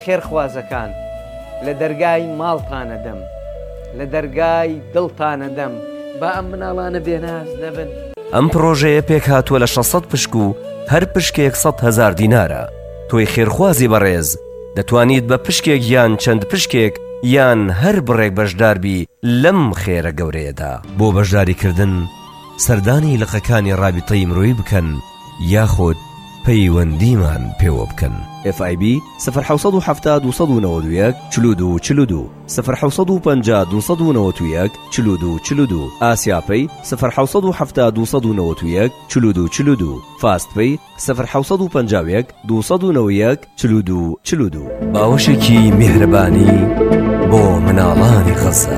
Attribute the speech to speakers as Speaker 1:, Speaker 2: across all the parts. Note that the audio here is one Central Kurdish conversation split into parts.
Speaker 1: خێرخوازەکان لە دەرگای ماڵتانە دەم لە دەرگای دڵتانە دەم با ئەم مناڵانە بێناز نەبن.
Speaker 2: ئەم پرۆژەیە پێک هاتووە لە 600 پشک و هەر پشکێک 100,000 دینارە. تۆی خێرخوازی بەڕێز دەتوانیت بە پشکێک یان چەند پشکێک یان هەر بڕێک بەشداربی لەم خێرە گەورەیەدا. بۆ بەشداریکردن سەردانی لقەکانی رابطەی مرۆیی بکەن یاخود پەیوەندیمان پێوە بکەن. FIB 070 291 42 42 050 291 42 42 ئاسیاپەی 070 291 42 42 فاستپەی 051 291 42 42. باوەشێکی میهرەبانی بۆ مناڵانی غەزە.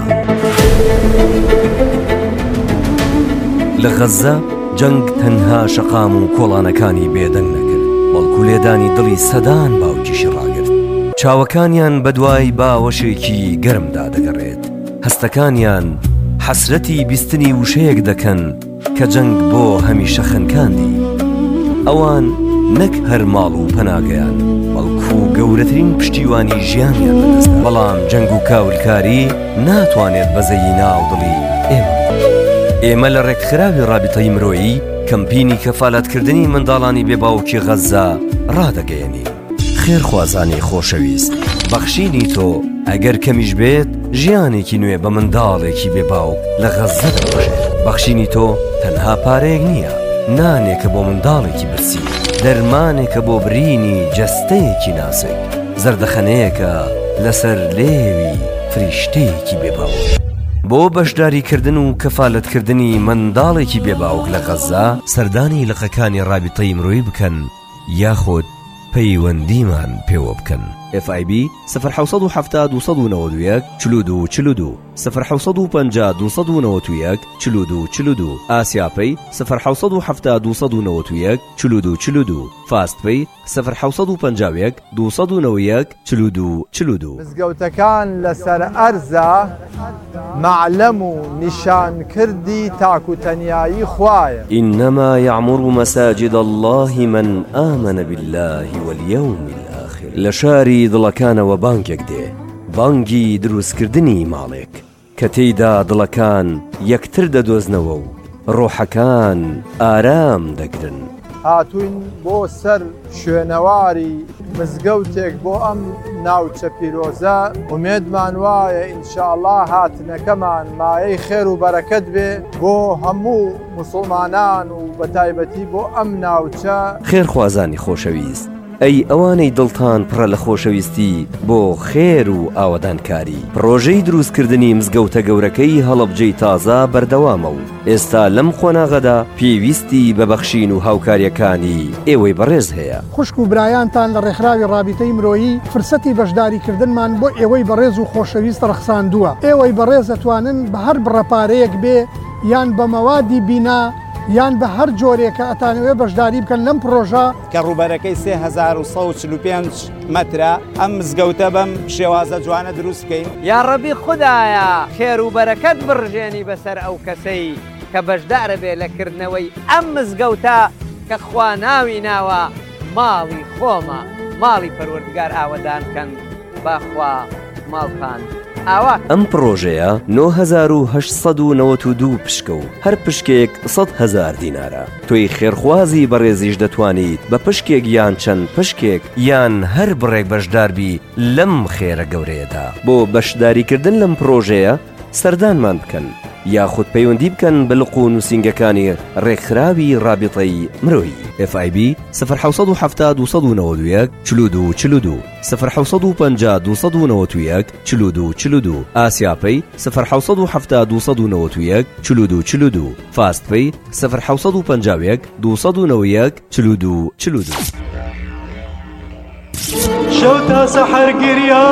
Speaker 2: لە غەزە جەنگ تەنها شەقام و کۆڵانەکانی بێدەنگ نەکرد، بەڵکو لێدانی دڵی سەدان باوکیشی ڕاگرت. چاوەکانیان بەدوای باوەشێکی گەرمدا دەگەڕێت، هەستەکانیان حەسرەتی بیستنی وشەیەک دەکەن کە جەنگ بۆ هەمیشە خەنکاندی. ئەوان نەک هەر ماڵ و پەناگەیان بەڵکو گەورەترین پشتیوانی ژیانیان بەدەستدا. بەڵام جەنگ و کاولکاری ناتوانێت بەزەیی ناودڵی ئێمە لە ڕێکخراوی رابطەی مرۆیی کەمپینی کەفالەتکردنی منداڵانی بێباوکی غەزە ڕادەگەیەنین. خێرخوازانی خۆشەویست، بەخشینی تۆ ئەگەر کەمیش بێت ژیانێکی نوێ بە منداڵێکی بێباوک لە غەزە دەبژێت. بەخشینی تۆ تەنها پارەیەک نییە، نانێکە بۆ منداڵێکی برسی، دەرمانێکە بۆ برینی جەستەیەکی ناسک، زەردەخەنەیەکە لەسەر لێوی فریشتەیەکی بێباوک. بۆ بەشداریکردن و کەفالەتکردنی منداڵێکی بێباوک لە غەزە سەردانی لقەکانی رابطەی مرۆیی بکەن یاخود پەیوەندیمان پێوە بکەن. FIB 070 291 42 42 050 291 42 42 ئاسیاپەی 070 291 42 42 فاستپەی 051 291 42 42.
Speaker 3: مزگەوتەکان لەسەر ئەرزە معلەم و نیشانکردی تاکوتەنیایی خوایە.
Speaker 2: إنما يعمر مساجد الله من آمن بالله واليوم الآخر. لە شاری دڵەکانەوە بانگێک دێ، بانگی دروستکردنی ماڵێک کە تێیدا دڵەکان یەکتر دەدۆزنەوە و ڕۆحەکان ئارام دەگرن.
Speaker 3: هاتوین بۆ سەر شوێنەواری مزگەوتێک بۆ ئەم ناوچە پیرۆزە. ومێدمان وایە ئینشاءالله هاتنەکەمان مایەی خێر و بەرەکەت بێ بۆ هەموو موسڵمانان و بەتایبەتی بۆ ئەم ناوچە.
Speaker 2: خێرخوازانی خۆشەویست، ئەی ئەوانەی دڵتان پڕە لە خۆشەویستی بۆ خێر و ئاوەدانکاری، پرۆژەی دروستکردنی مزگەوتە گەورەکەی هەڵەبجەی تازە بەردەوامە و ئێستا لەم خۆناغەدا پێویستی بە بەخشین و هاوکاریەکانی ئێوەی بەڕێز هەیە.
Speaker 4: خوشک و برایانتان لە ڕێکخراوی رابطەی مرۆیی فرسەتی بەشداریکردنمان بۆ ئێوەی بەڕێز و خۆشەویست ڕەخساندووە. ئێوەی بەڕێز دەتوانن بە هەر بڕەپارەیەک بێ یان بە مەوادی بینا یان بە هەر جۆرێکە ئەتانەوێ بەشداری بکەن لەم پرۆژە
Speaker 5: کە ڕووبەرەکەی 3145 مەترە. ئەم مزگەوتە بەم شێوازە جوانە دروست بکەین.
Speaker 1: یا ڕەبی خودایە خێر و بەرەکەت بڕژێنی بەسەر ئەو کەسەی کە بەشدارە بێ لەکردنەوەی ئەم مزگەوتە کە خوا ناوی ناوە ماڵی خۆمە، ماڵی پەروەردگار ئاوەدانکەن باخوا ماڵتان ئاوا.
Speaker 2: ئەم پرۆژەیە 9892 پشکە و هەر پشکێک 100,000 دینارە. تۆی خێرخوازی بەڕێزیش دەتوانیت بە پشکێک یان چەند پشکێک یان هەر بڕێک بەشداربی لەم خێرە گەورەیەدا. بۆ بەشداریکردن لەم پرۆژەیە سەردانمان بکەن یاخود پەیوەندی بکەن بە لقو و نووسینگەکانی ڕێکخراوی رابطەی مرۆیی. FIB 070 291 42 42 050 291 42 42 ئاسیاپەی 070 291 42 42 فاستپەی 051 291 42 42.
Speaker 6: شەو تا سەحەر گریان